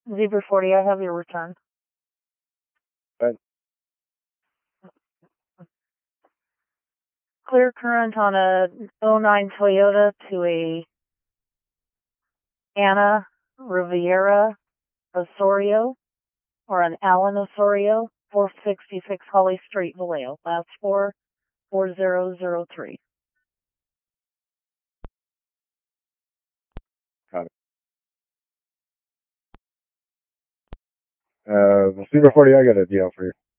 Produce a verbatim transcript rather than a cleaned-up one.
Zebra forty, I have your return. Right. Clear current on a oh nine Toyota to a Anna Riviera Osorio, or an Alan Osorio, four sixty-six Holly Street, Vallejo. Last four, four zero zero three. Got it. Uh, Zebra forty, I got a deal for you.